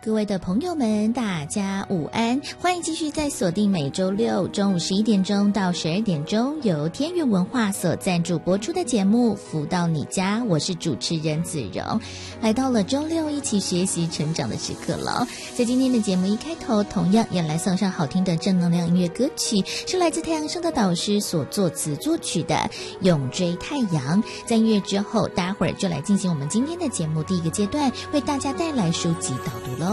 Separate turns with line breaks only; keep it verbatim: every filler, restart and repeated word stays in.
各位的朋友们，大家午安！欢迎继续在锁定每周六中午十一点钟到十二点钟由天元文化所赞助播出的节目《福到你家》，我是主持人子荣。来到了周六一起学习成长的时刻了。在今天的节目一开头，同样也来送上好听的正能量音乐歌曲，是来自太阳升的导师所作词作曲的《永追太阳》。在音乐之后，待会儿就来进行我们今天的节目第一个阶段，为大家带来书籍导读喽。